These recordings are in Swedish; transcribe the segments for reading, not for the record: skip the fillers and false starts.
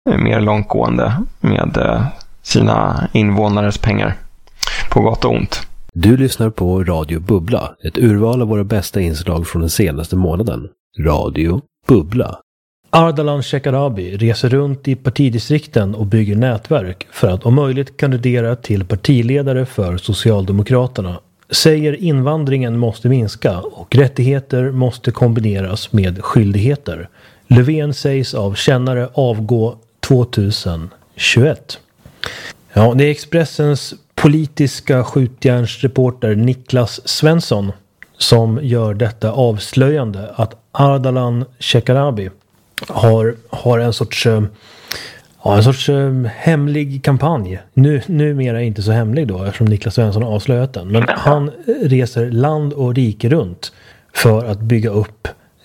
mer långtgående med sina invånares pengar, på gott och ont. Du lyssnar på Radio Bubbla, ett urval av våra bästa inslag från den senaste månaden. Radio Bubbla. Ardalan Shekarabi reser runt i partidistrikten och bygger nätverk för att om möjligt kandidera till partiledare för Socialdemokraterna. Säger invandringen måste minska och rättigheter måste kombineras med skyldigheter. Löfven sägs av kännare avgå 2021. Ja, det är Expressens politiska skjutjärnsreporter Niklas Svensson som gör detta avslöjande att Ardalan Shekarabi har en sorts hemlig kampanj. Numera inte så hemlig då, eftersom Niklas Svensson har avslöjat den. Men han reser land och rike runt för att bygga upp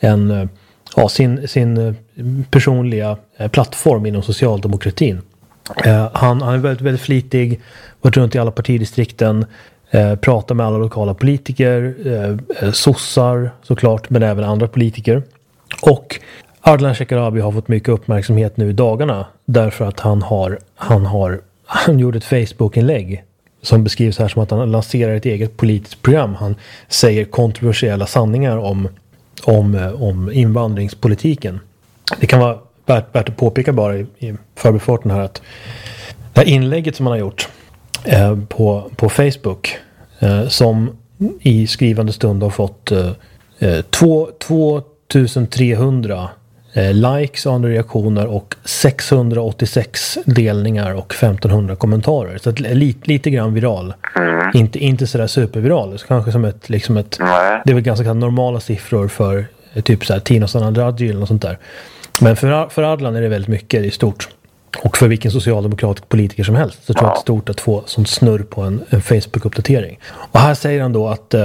sin personliga plattform inom socialdemokratin. Han är väldigt, väldigt flitig, varit runt i alla partidistrikten, pratar med alla lokala politiker, sossar såklart, men även andra politiker. Och Ardalan Shekarabi har fått mycket uppmärksamhet nu i dagarna därför att han gjorde ett Facebook-inlägg som beskrivs här som att han lanserar ett eget politiskt program. Han säger kontroversiella sanningar om invandringspolitiken. Det kan vara värt att påpeka bara i förbifarten här att det här inlägget som han har gjort på Facebook som i skrivande stund har fått 2300 likes och andra reaktioner och 686 delningar och 1500 kommentarer. Så lite grann viral. Inte sådär superviral. Så kanske som ett det är väl ganska normala siffror för typ såhär Tina Sanandraji eller något sånt där. Men för Ardalan är det väldigt mycket, det är stort. Och för vilken socialdemokratisk politiker som helst så tror jag att det är stort att få sånt snurr på en Facebook-uppdatering. Och här säger han då att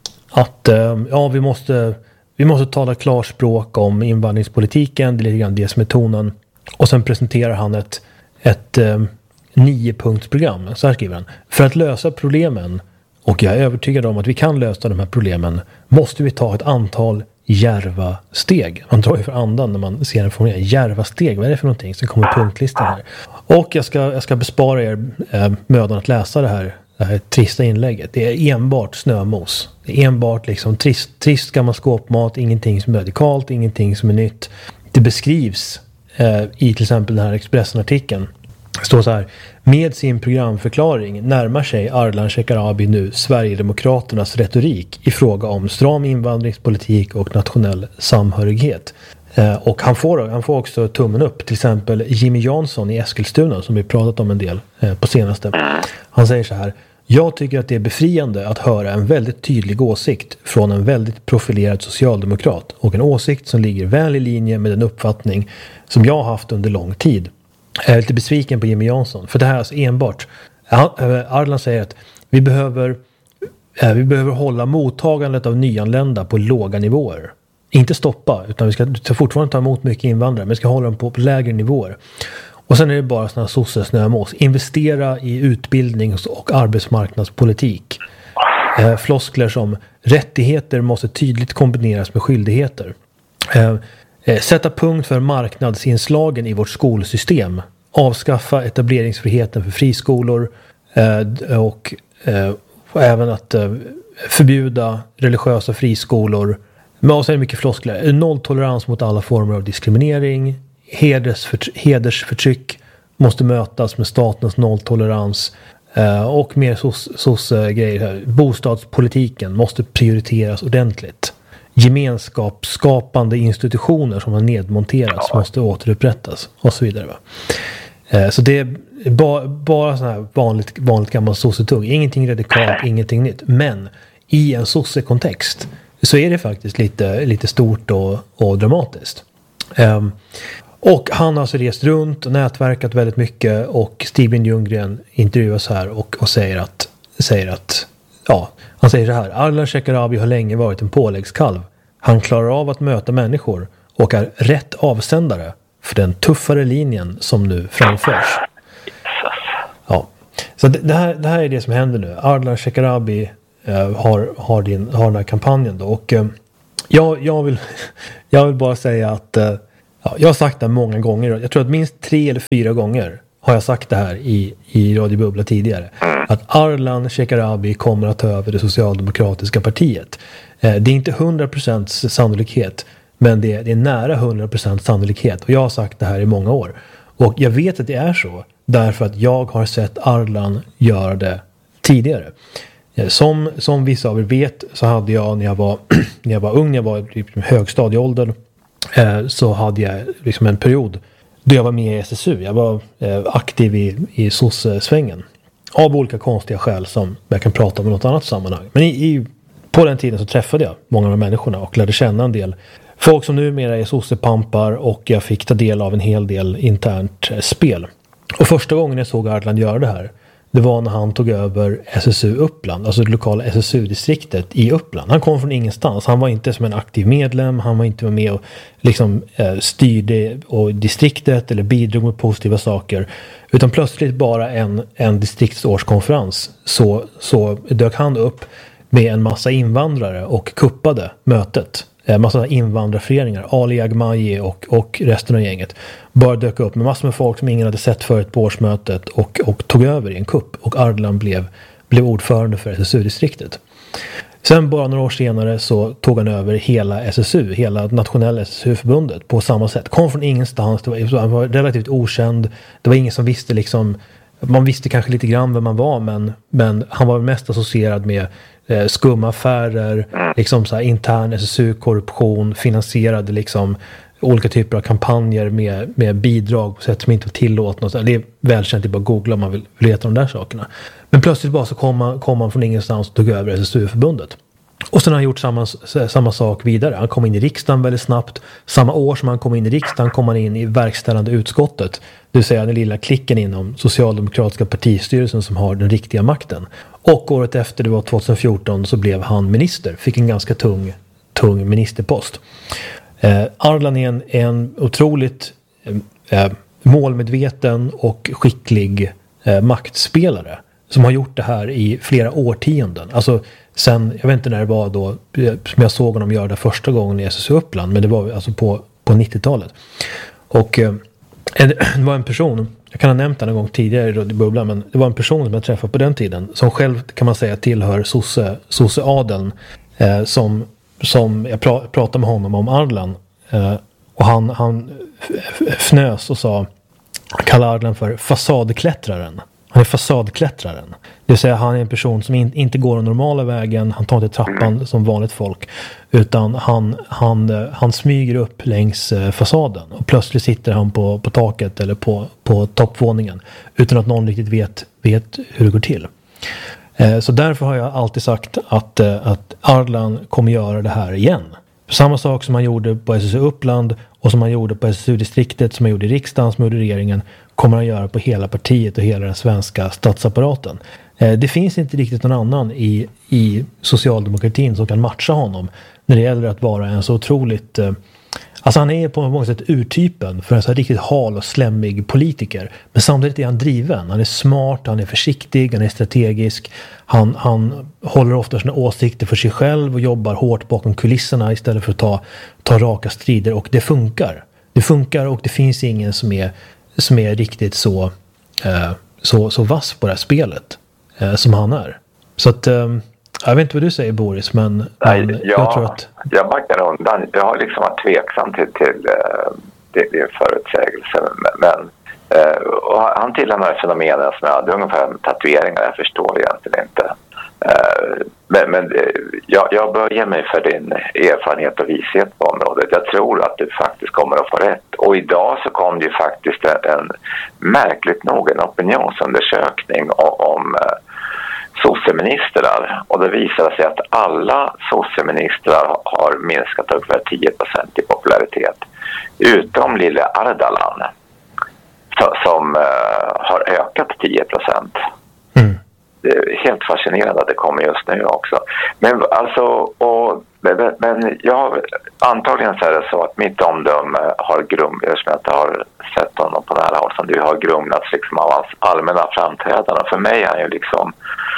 vi måste tala klarspråk om invandringspolitiken, det är lite grann det som är tonen. Och sen presenterar han ett 9-punktsprogram, så här skriver han. För att lösa problemen, och jag är övertygad om att vi kan lösa de här problemen, måste vi ta ett antal djärva steg. Man drar ju för andan när man ser en formulering. Djärva steg, vad är det för någonting? Sen kommer punktlistan här. Och jag ska bespara er mödan att läsa det här trista inlägget. Det är enbart snömos. Det är enbart liksom trist gammal skåpmat, ingenting som är radikalt, ingenting som är nytt. Det beskrivs i till exempel den här Expressen-artikeln. Det står så här: med sin programförklaring närmar sig Ardalan Shekarabi nu Sverigedemokraternas retorik i fråga om stram invandringspolitik och nationell samhörighet. Och han får också tummen upp. Till exempel Jimmy Jansson i Eskilstuna som vi pratat om en del på senaste. Han säger så här: jag tycker att det är befriande att höra en väldigt tydlig åsikt från en väldigt profilerad socialdemokrat och en åsikt som ligger väl i linje med den uppfattning som jag har haft under lång tid. Jag är lite besviken på Jimmy Jansson, för det här är alltså enbart. Ardalan säger att vi behöver hålla mottagandet av nyanlända på låga nivåer. Inte stoppa, utan vi ska fortfarande ta emot mycket invandrare, men vi ska hålla dem på lägre nivåer. Och sen är det bara sådana sossesnömos. Investera i utbildnings- och arbetsmarknadspolitik. Floskler som rättigheter måste tydligt kombineras med skyldigheter. Sätta punkt för marknadsinslagen i vårt skolsystem. Avskaffa etableringsfriheten för friskolor. Och även att förbjuda religiösa friskolor. Men också är det mycket floskler. Nolltolerans mot alla former av diskriminering. Hedersförtryck måste mötas med statens nolltolerans. Och mer grejer. Bostadspolitiken måste prioriteras ordentligt. Gemenskapsskapande institutioner som har nedmonterats måste återupprättas och så vidare. Så det är bara sån här vanligt gammalt sossetugg. Ingenting radikalt, ingenting nytt. Men i en sossekontext så är det faktiskt lite stort och dramatiskt. Och han har alltså rest runt och nätverkat väldigt mycket, och Stephen Ljunggren intervjuas här och säger att han säger så här: Ardalan Shekarabi har länge varit en påläggskalv. Han klarar av att möta människor och är rätt avsändare för den tuffare linjen som nu framförs. Ja. Så det här är det som händer nu. Ardalan Shekarabi har den här kampanjen då, och jag vill bara säga att Ja, jag har sagt det många gånger. Jag tror att minst 3 eller 4 gånger har jag sagt det här i Radio Bubbla tidigare. Att Ardalan Shekarabi kommer att ta över det socialdemokratiska partiet. Det är inte 100% sannolikhet, men det är nära 100% sannolikhet. Och jag har sagt det här i många år. Och jag vet att det är så därför att jag har sett Ardalan göra det tidigare. Som vissa av er vet så hade jag när jag var ung, när jag var i högstadieåldern, så hade jag liksom en period då jag var med i SSU. Jag var aktiv i sosse-svängen. Av olika konstiga skäl som jag kan prata om i något annat sammanhang. Men på den tiden så träffade jag många av de människorna och lärde känna en del folk som numera är sossepampar, och jag fick ta del av en hel del internt spel. Och första gången jag såg Ardalan göra det här, det var när han tog över SSU Uppland, alltså det lokala SSU-distriktet i Uppland. Han kom från ingenstans. Han var inte som en aktiv medlem. Han var inte med och liksom styrde och distriktet eller bidrog med positiva saker. Utan plötsligt bara en distriktsårskonferens så dök han upp med en massa invandrare och kuppade mötet. Massa invandrarföreningar, Ali Agmaji och resten av gänget bara dök upp med massor med folk som ingen hade sett förut på årsmötet och tog över i en kupp, och Ardalan blev ordförande för SSU-distriktet. Sen bara några år senare så tog han över hela SSU, hela nationella SSU-förbundet på samma sätt. Kom från ingenstans, han var relativt okänd, det var ingen som visste liksom, man visste kanske lite grann vem man var, men han var mest associerad med skumma affärer, liksom så här intern SSU-korruption, finansierade liksom olika typer av kampanjer med bidrag på sätt som inte var tillåtna. Det är välkänt, det är bara att googla om man vill veta de där sakerna. Men plötsligt bara så kom han från ingenstans och tog över SSU-förbundet. Och sen har han gjort samma sak vidare. Han kom in i riksdagen väldigt snabbt. Samma år som han kom in i riksdagen kom han in i verkställande utskottet. Det vill säga den lilla klicken inom socialdemokratiska partistyrelsen som har den riktiga makten. Och året efter, det var 2014, så blev han minister. Fick en ganska tung ministerpost. Ardalan är en otroligt målmedveten och skicklig maktspelare som har gjort det här i flera årtionden. Alltså sen, jag vet inte när det var då som jag såg honom göra det första gången i SSU Uppland, men det var alltså på 90-talet. Och det var en person, jag kan ha nämnt den en gång tidigare i Bubblan, men det var en person som jag träffade på den tiden som själv, kan man säga, tillhör sosse-adeln, som jag pratade med honom om Ardalan, och han fnös och sa, han kallar Ardalan för fasadklättraren. Han är fasadklättraren. Det vill säga han är en person som inte går den normala vägen. Han tar inte trappan som vanligt folk. Utan han smyger upp längs fasaden. Och plötsligt sitter han på taket eller på toppvåningen. Utan att någon riktigt vet hur det går till. Så därför har jag alltid sagt att Ardalan kommer göra det här igen. Samma sak som han gjorde på SSU Uppland och som han gjorde på SSU-distriktet, som han gjorde i riksdagen, som han gjorde i regeringen, kommer han göra på hela partiet och hela den svenska statsapparaten. Det finns inte riktigt någon annan i socialdemokratin som kan matcha honom när det gäller att vara en så otroligt... Alltså han är på många sätt urtypen för en så här riktigt hal och slämmig politiker. Men samtidigt är han driven. Han är smart, han är försiktig, han är strategisk. Han håller ofta sina åsikter för sig själv och jobbar hårt bakom kulisserna istället för att ta raka strider. Och det funkar. Det funkar, och det finns ingen som är riktigt så vass på det här spelet som han är. Så att... Jag vet inte vad du säger, Boris, men jag tror att... Jag backar undan. Jag har liksom varit tveksam till det förutsägelsen. Men och han tillhör de här fenomenen som jag hade ungefär med tatueringar. Jag förstår egentligen inte. Men jag böjer mig för din erfarenhet och vishet på området. Jag tror att du faktiskt kommer att få rätt. Och idag så kom det ju faktiskt en märkligt nog en opinionsundersökning om sosseministrar, och det visar sig att alla sosseministrar har minskat ungefär 10% i popularitet, utom lille Ardalan som har ökat 10%. Det är helt fascinerande att det kommer just nu också. Men alltså, men jag antagligen så är det så att mitt omdöme har grumlats, som jag inte har sett honom på nära håll, som du har grumlats liksom av hans allmänna framträdande. För mig är han ju liksom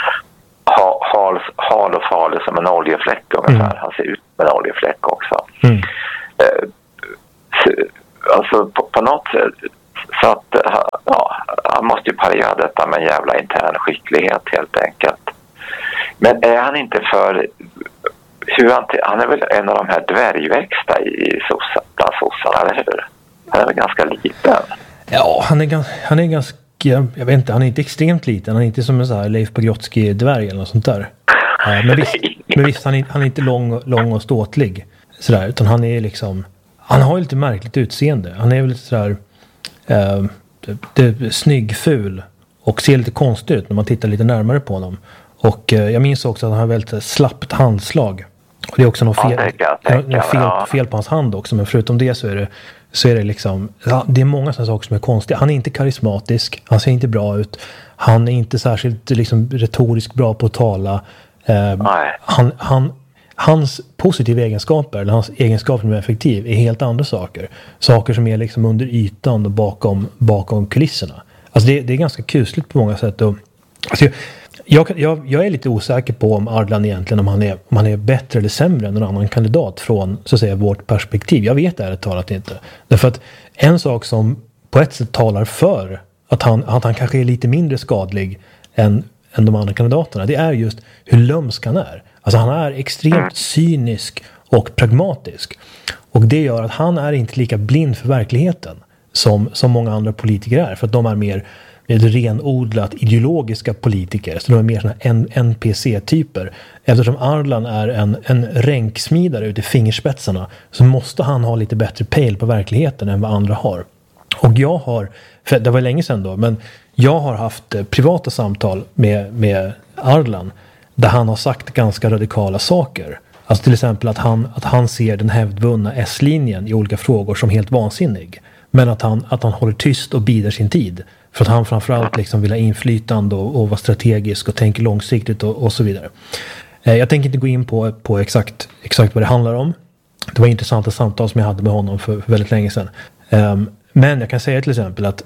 hal och farlig som en oljefläck ungefär. Han ser ut som en oljefläck också. alltså på något sätt, så att han måste ju parera detta med en jävla intern skicklighet helt enkelt. Men är han inte för han är väl en av de här dvärgväxta bland sossarna, eller hur? Han är väl ganska liten. Ja, han är ganska, jag vet inte, han är inte extremt liten. Han är inte som en så här Leif Pagrotsky-dvärg eller något sånt där. Men visst han är inte lång och ståtlig sådär, utan han är liksom, han har ju lite märkligt utseende. Han är väl lite sådär snygg, ful och ser lite konstigt ut när man tittar lite närmare på honom. Och jag minns också att han har väldigt slappt handslag. Och det är också något fel på hans hand också. Men förutom det så är det liksom, det är många sådana saker som är konstiga. Han är inte karismatisk, han ser inte bra ut. Han är inte särskilt liksom retoriskt bra på att tala. Hans positiva egenskaper, eller hans egenskaper som är effektiv, är helt andra saker. Saker som är liksom under ytan och bakom kulisserna. Alltså det är ganska kusligt på många sätt. Och, alltså jag är lite osäker på om Ardalan egentligen, om han är bättre eller sämre än en annan kandidat från, så att säga, vårt perspektiv. Jag vet ärligt talat inte. Därför att en sak som på ett sätt talar för att han kanske är lite mindre skadlig än de andra kandidaterna, det är just hur lömsk han är. Alltså han är extremt cynisk och pragmatisk. Och det gör att han är inte lika blind för verkligheten som många andra politiker är. För att de är mer renodlat ideologiska politiker. Så de är mer såna NPC-typer. Eftersom Ardalan är en ränksmidare ute i fingerspetsarna, så måste han ha lite bättre pejl på verkligheten än vad andra har. Och jag har, för det var länge sedan då, men jag har haft privata samtal med Ardalan där han har sagt ganska radikala saker. Alltså till exempel att han ser den hävdvunna S-linjen i olika frågor som helt vansinnig. Men att han håller tyst och bidar sin tid. För att han framförallt liksom vill ha inflytande och vara strategisk och tänker långsiktigt och så vidare. Jag tänker inte gå in på exakt vad det handlar om. Det var intressanta samtal som jag hade med honom för väldigt länge sedan. Men jag kan säga till exempel att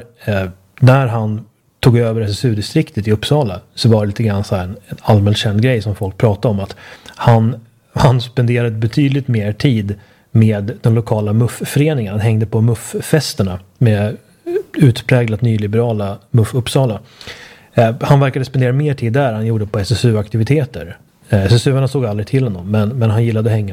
när han tog över SSU-distriktet i Uppsala, så var det lite grann så här en allmänt känd grej som folk pratade om, att han spenderade betydligt mer tid med den lokala MUF-föreningen. Han hängde på MUF-festerna med utpräglat nyliberala MUF Uppsala. Han verkade spendera mer tid där än han gjorde på SSU-aktiviteter. SSU-arna såg aldrig till honom, men han gillade att hänga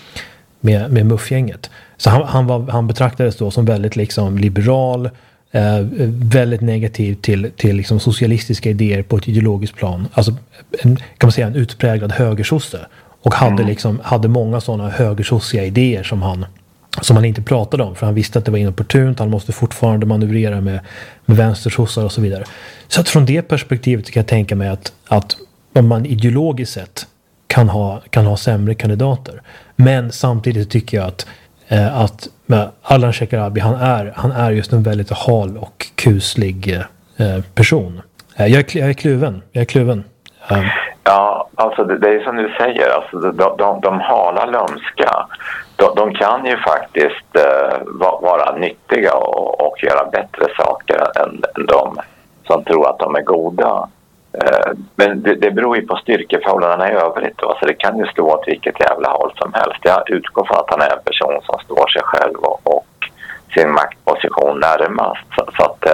med MUF-gänget. Så han betraktades då som väldigt liksom liberal, väldigt negativ till liksom socialistiska idéer på ett ideologiskt plan. Alltså kan man säga en utpräglad högersosse. Och hade många sådana högersossiga idéer som han inte pratade om, för han visste att det var inopportunt. Han måste fortfarande manövrera med vänstersossar och så vidare. Så att från det perspektivet kan jag tänka mig att man ideologiskt sett kan ha sämre kandidater. Men samtidigt tycker jag att Ardalan Shekarabi, han är just en väldigt hal och kuslig person. Jag är kluven. Ja, alltså det är som du säger, alltså de hala lömska, de kan ju faktiskt vara nyttiga och göra bättre saker än de som tror att de är goda. Men det beror ju på styrkeförhållandena i övrigt då. Så det kan ju stå åt vilket jävla håll som helst. Jag utgår från att han är en person som står sig själv och sin maktposition närmast. Så att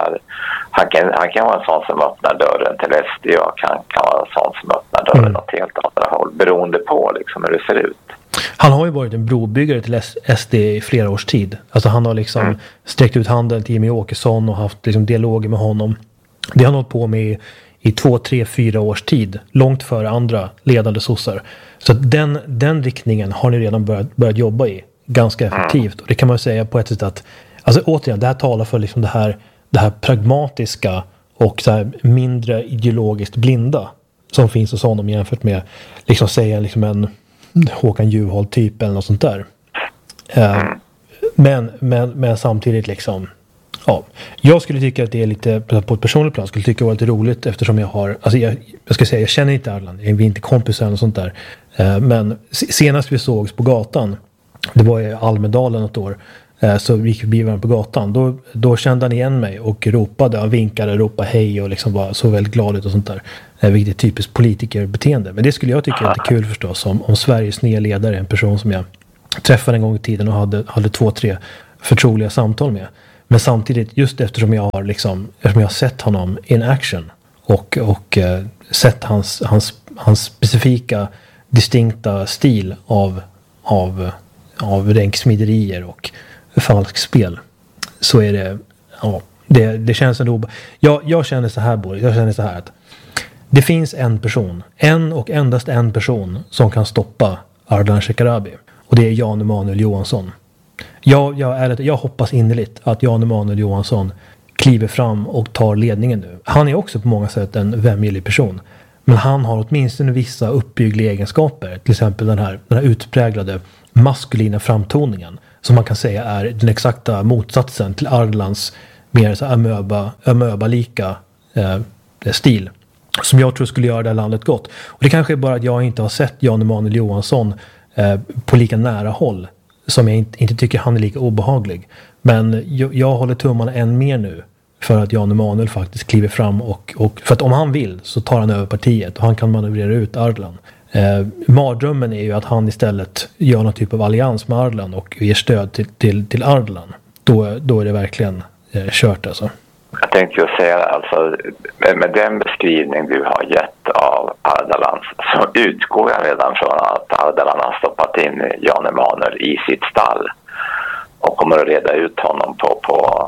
han kan vara en sån som öppnar dörren till SD, och han kan vara en sån som öppnar dörren åt helt andra håll, beroende på liksom hur det ser ut. Han har ju varit en brobyggare till SD i flera års tid. Alltså han har liksom sträckt ut handen till Jimmie Åkesson och haft liksom dialoger med honom. Det har han hållit på med i 2, 3, 4 års tid. Långt före andra ledande sossar. Så att den riktningen har ni redan börjat jobba i. Ganska effektivt. Och det kan man säga på ett sätt att, alltså återigen, det här talar för liksom det här pragmatiska och så här mindre ideologiskt blinda som finns hos honom, jämfört med liksom säga liksom en Håkan Juholt typ eller något sånt där. Men samtidigt liksom, ja, jag skulle tycka att det är lite, på ett personligt plan skulle tycka det var lite roligt, eftersom jag har, alltså jag ska säga, jag känner inte Ardalan, vi är inte kompisar och sånt där, men senast vi sågs på gatan, det var i Almedalen något år, så gick vi varandra på gatan, då kände han igen mig och ropade, och vinkade, ropade hej och liksom var så väldigt glad ut och sånt där, vilket är typiskt politikerbeteende. Men det skulle jag tycka är lite kul förstås, om Sveriges nya ledare, en person som jag träffade en gång i tiden och hade 2-3 förtroliga samtal med. Men samtidigt, just eftersom jag har sett honom in action och sett hans specifika, distinkta stil av ränksmiderier och falskspel, så är det, ja, det känns ändå. Jag känner så här, Boris. Jag känner så här att det finns en och endast en person som kan stoppa Ardalan Shekarabi, och det är Jan Emanuel Johansson. Jag hoppas innerligt att Jan Emanuel Johansson kliver fram och tar ledningen nu. Han är också på många sätt en vämjelig person, men han har åtminstone vissa uppbyggliga egenskaper, till exempel den här utpräglade maskulina framtoningen, som man kan säga är den exakta motsatsen till Ardalans mer så amöba-lika stil, som jag tror skulle göra det här landet gott. Och det kanske är bara att jag inte har sett Jan Emanuel Johansson på lika nära håll, som jag inte tycker han är lika obehaglig. Men jag håller tummarna än mer nu för att Jan Emanuel faktiskt kliver fram och för att om han vill så tar han över partiet och han kan manövrera ut Ardalan. Mardrömmen är ju att han istället gör någon typ av allians med Ardalan och ger stöd till Ardalan. Då är det verkligen kört alltså. Jag tänkte ju säga, alltså, med den beskrivning du har gett av Ardalan så utgår jag redan från att Ardalan har stoppat in Jan Emanuel i sitt stall och kommer att reda ut honom på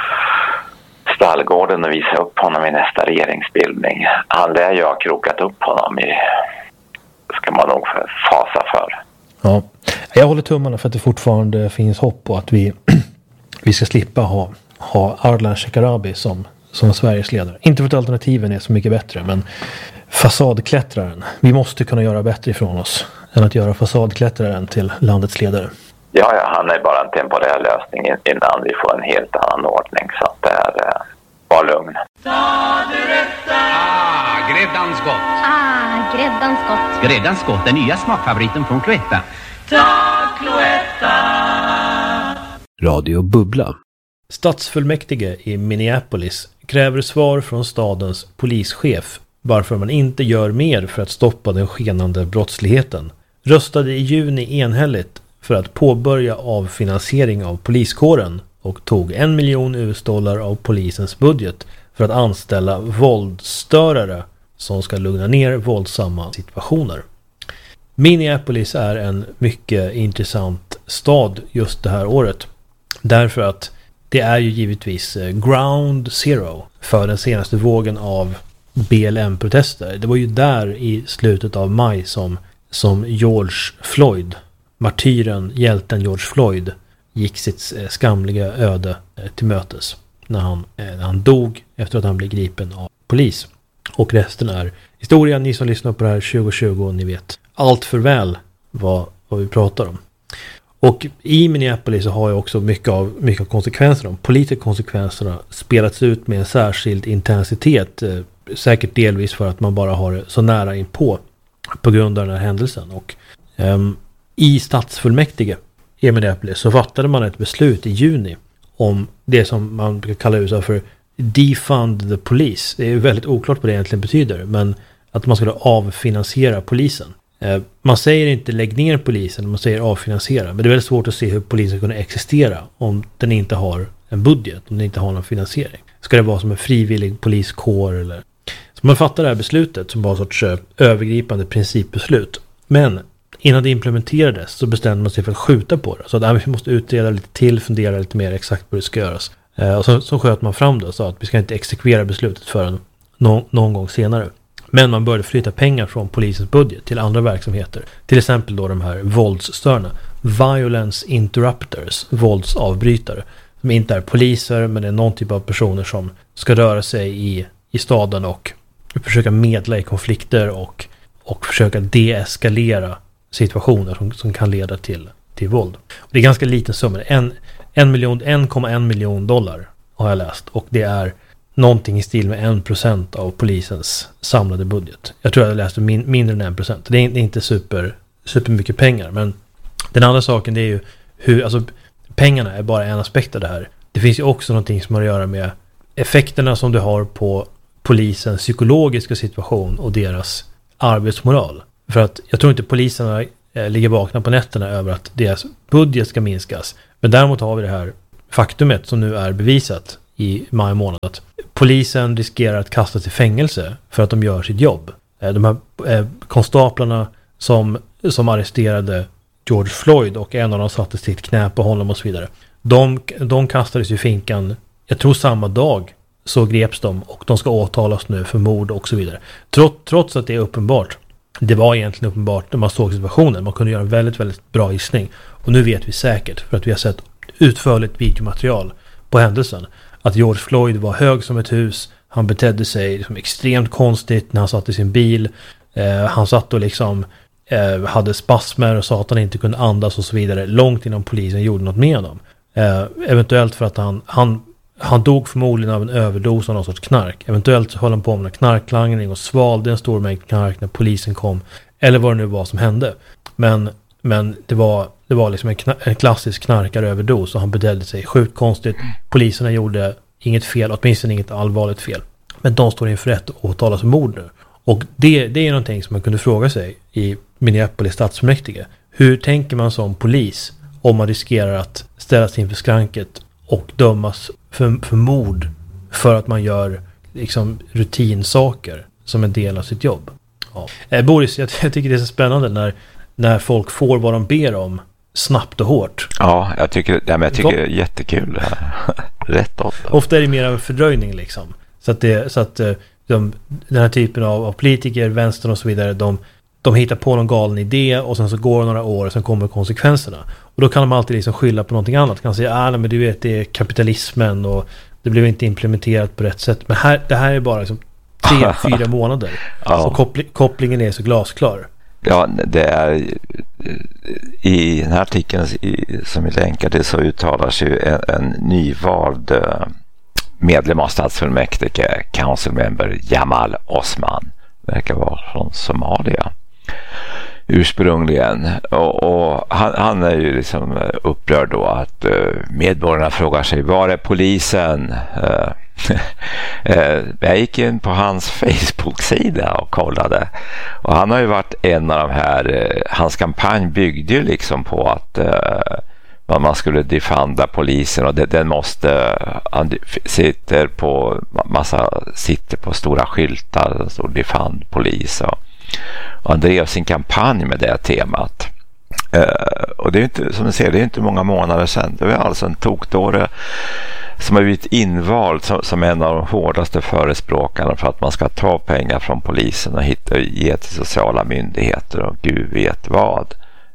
stallgården och visa upp honom i nästa regeringsbildning. Han lär ju ha krokat upp honom i, ska man nog fasa för. Ja, jag håller tummarna för att det fortfarande finns hopp och att vi ska slippa ha Ardalan Shekarabi som Sveriges ledare. Inte för att alternativen är så mycket bättre, men fasadklättraren. Vi måste kunna göra bättre ifrån oss än att göra fasadklättraren till landets ledare. Ja, han är bara en temporär lösning innan vi får en helt annan ordning, så att det är bara lugn. Gräddans gott. Gräddans gott. Gräddans gott, den nya smakfavoriten från Cloetta. Ta Cloetta. Radio Bubbla. Stadsfullmäktige i Minneapolis kräver svar från stadens polischef varför man inte gör mer för att stoppa den skenande brottsligheten. Röstade i juni enhälligt för att påbörja avfinansiering av poliskåren och tog $1 miljon av polisens budget för att anställa våldsstörare som ska lugna ner våldsamma situationer. Minneapolis är en mycket intressant stad just det här året, därför att det är ju givetvis ground zero för den senaste vågen av BLM-protester. Det var ju där i slutet av maj som George Floyd, martyren, hjälten George Floyd, gick sitt skamliga öde till mötes när han dog efter att han blev gripen av polis. Och resten är historia. Ni som lyssnar på det här 2020, ni vet allt för väl vad vi pratar om. Och i Minneapolis så har ju också mycket av konsekvenserna, de politiska konsekvenserna, spelats ut med en särskild intensitet. Säkert delvis för att man bara har det så nära inpå på grund av den här händelsen. Och i stadsfullmäktige i Minneapolis så fattade man ett beslut i juni om det som man brukar kalla USA för defund the police. Det är väldigt oklart vad det egentligen betyder, men att man skulle avfinansiera polisen. Man säger inte lägg ner polisen, man säger avfinansiera. Men det är väldigt svårt att se hur polisen kunna existera om den inte har en budget, om den inte har någon finansiering. Ska det vara som en frivillig poliskår eller? Så man fattar det här beslutet som var en sorts övergripande principbeslut. Men innan det implementerades så bestämde man sig för att skjuta på det. Så att vi måste utreda lite till, fundera lite mer exakt på hur det ska göras. Och så sköt man fram det och sa att vi ska inte exekvera beslutet förrän någon gång senare. Men man började flytta pengar från polisens budget till andra verksamheter. Till exempel då de här våldsstörna. Violence interrupters, våldsavbrytare. Som inte är poliser, men det är någon typ av personer som ska röra sig i staden och försöka medla i konflikter och försöka deeskalera situationer som kan leda till våld. Och det är ganska liten summa. 1,1 miljon dollar har jag läst. Och det är någonting i stil med 1% av polisens samlade budget. Jag tror jag läste mindre än 1%. Det är inte super mycket pengar. Men den andra saken, det är ju hur, alltså pengarna är bara en aspekt av det här. Det finns ju också någonting som har att göra med effekterna som du har på polisens psykologiska situation och deras arbetsmoral. För att jag tror inte poliserna ligger vakna på nätterna över att deras budget ska minskas. Men däremot har vi det här faktumet som nu är bevisat i maj månad att polisen riskerar att kastas i fängelse för att de gör sitt jobb. De här konstaplarna som arresterade George Floyd och en av dem satte sitt knä på honom och så vidare. De kastades i finkan, jag tror samma dag så greps de och de ska åtalas nu för mord och så vidare. Trots att det är uppenbart. Det var egentligen uppenbart när man såg situationen. Man kunde göra en väldigt, väldigt bra gissning. Och nu vet vi säkert, för att vi har sett utförligt videomaterial på händelsen, att George Floyd var hög som ett hus. Han betedde sig liksom extremt konstigt när han satt i sin bil. Han satt och liksom hade spasmer och sa att han inte kunde andas och så vidare. Långt innan polisen gjorde något med honom. Eventuellt för att han dog förmodligen av en överdos av någon sorts knark. Eventuellt så höll han på med knarklangning och svalde en stor mängd knark när polisen kom. Eller vad det nu var som hände. Men det var liksom en klassisk knarkaröverdos och han betedde sig sjukt konstigt. Poliserna gjorde inget fel, åtminstone inget allvarligt fel. Men de står inför rätt och åtalas för mord nu. Och det är någonting som man kunde fråga sig i Minneapolis stadsfullmäktige. Hur tänker man som polis om man riskerar att ställas inför skranket och dömas för mord för att man gör liksom rutinsaker som en del av sitt jobb? Ja. Boris, jag tycker det är så spännande när folk får vad de ber om snabbt och hårt. Ja, jag tycker det är jättekul det här. Rätt ofta. Ofta är det mer av en fördröjning liksom. Så att den här typen av politiker, vänstern och så vidare, de hittar på någon galen idé och sen så går det några år och sen kommer konsekvenserna. Och då kan de alltid liksom skylla på någonting annat. Kan säga, nej men du vet det är kapitalismen och det blev inte implementerat på rätt sätt. Men det här är bara liksom 3-4 månader. Ja. Och kopplingen är så glasklar. Ja, det är i den här artikeln som vi länkade så uttalar sig en nyvald medlem av stadsfullmäktige, council member Jamal Osman, verkar vara från Somalia ursprungligen, och han är ju liksom upprörd då att medborgarna frågar sig, var är polisen? Jag gick in på hans Facebook-sida och kollade, och han har ju varit en av de här, hans kampanj byggde ju liksom på att man skulle defanda polisen, och den måste, han sitter på stora skyltar, det står defand polis, och han drev sin kampanj med det temat. Och det är inte, som ni ser, det är inte många månader sedan. Det var alltså en tokdåre som har blivit invald som en av de hårdaste förespråkarna för att man ska ta pengar från polisen och ge till sociala myndigheter och gud vet vad.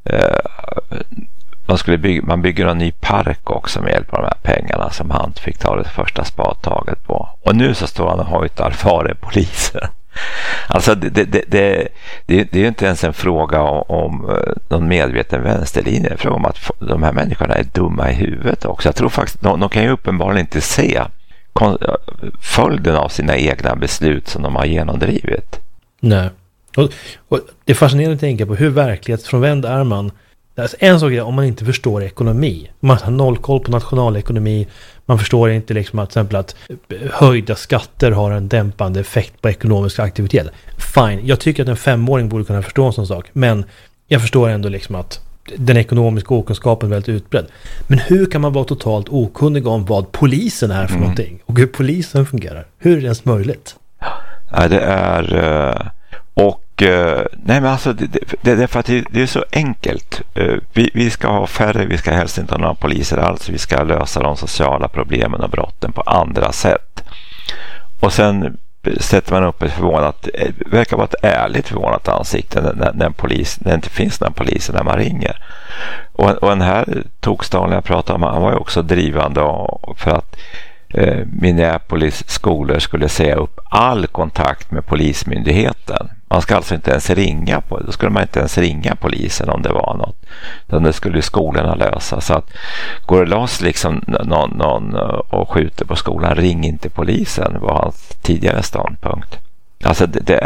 Man bygger en ny park också med hjälp av de här pengarna som han fick ta det första spadtaget på. Och nu så står han och hojtar före polisen. Alltså det är ju inte ens en fråga om någon medveten vänsterlinje. Det är en fråga om att de här människorna är dumma i huvudet också. Jag tror faktiskt de kan ju uppenbarligen inte se följden av sina egna beslut som de har genomdrivit. Nej. Och det är fascinerande att tänka på hur verklighetsfrånvänd är man. Alltså en sak är om man inte förstår ekonomi. Man har noll koll på nationalekonomi. Man förstår inte liksom att, till exempel att höjda skatter har en dämpande effekt på ekonomisk aktivitet. Fine, jag tycker att en 5-åring borde kunna förstå en sån sak. Men jag förstår ändå liksom att den ekonomiska okunskapen är väldigt utbredd. Men hur kan man vara totalt okunnig om vad polisen är för någonting? Och hur polisen fungerar? Hur är det ens möjligt? Ja, det är... nej men alltså det är för att det är så enkelt. Vi ska ha färre, vi ska helst inte ha några poliser alls. Vi ska lösa de sociala problemen och brotten på andra sätt. Och sen sätter man upp ett förvånat, verkar vara ett ärligt förvånat ansikte när det inte finns några poliser när man ringer. Och den här tokstaden jag pratade om, han var ju också drivande för att Minneapolis skolor skulle säga upp all kontakt med polismyndigheten. Man ska alltså inte ens ringa då skulle man inte ens ringa polisen om det var något. Utan det skulle skolorna lösa. Så att går det loss liksom någon och skjuter på skolan, ring inte polisen, var hans tidigare ståndpunkt. Alltså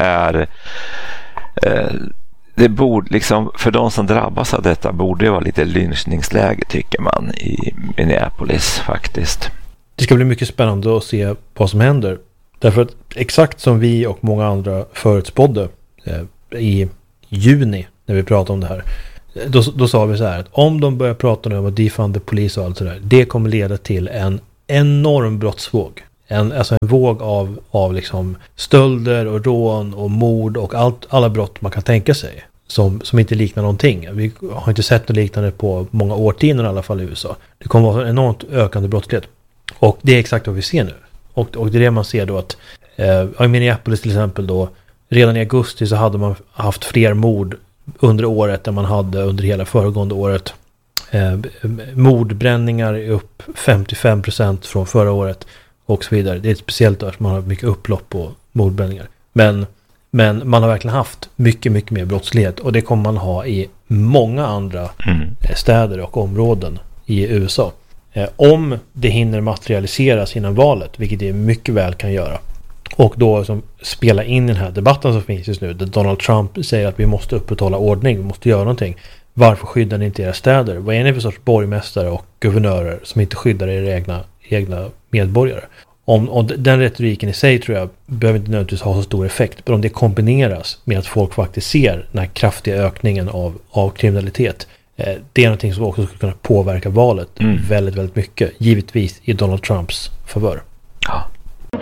det borde liksom, för de som drabbas av detta borde det vara lite lynchningsläge tycker man i Minneapolis faktiskt. Det ska bli mycket spännande att se vad som händer. Därför att exakt som vi och många andra förutspådde i juni när vi pratade om det här, då sa vi så här att om de börjar prata nu om att defund the police och allt sådär, det kommer leda till en enorm brottsvåg. Alltså en våg av liksom stölder och rån och mord och alla brott man kan tänka sig som inte liknar någonting. Vi har inte sett något liknande på många årtionden i alla fall i USA. Det kommer vara en enormt ökande brottslighet. Och det är exakt vad vi ser nu. Och det är det man ser då att i Minneapolis till exempel då, redan i augusti så hade man haft fler mord under året än man hade under hela föregående året. Mordbränningar är upp 55% från förra året och så vidare. Det är ett speciellt år som man har mycket upplopp på mordbränningar. Men man har verkligen haft mycket, mycket mer brottslighet och det kommer man ha i många andra städer och områden i USA. Om det hinner materialiseras innan valet, vilket det mycket väl kan göra, och då som spelar in den här debatten som finns just nu, där Donald Trump säger att vi måste upprätthålla ordning, vi måste göra någonting. Varför skyddar ni inte era städer? Vad är ni för sorts borgmästare och guvernörer som inte skyddar era egna medborgare? Om den retoriken i sig tror jag behöver inte nödvändigtvis ha så stor effekt, men om det kombineras med att folk faktiskt ser den här kraftiga ökningen av kriminalitet, det är någonting som också skulle kunna påverka valet väldigt, väldigt mycket, givetvis i Donald Trumps favör.